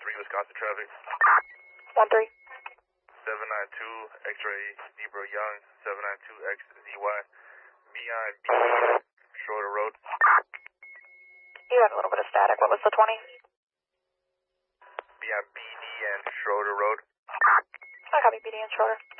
Wisconsin traffic. 13. 792 X-ray Debra Young, 792XZY, beyond B, Schroeder Road. You had a little bit of static. What was the 20? Beyond BD and Schroeder Road. I copy BD and Schroeder.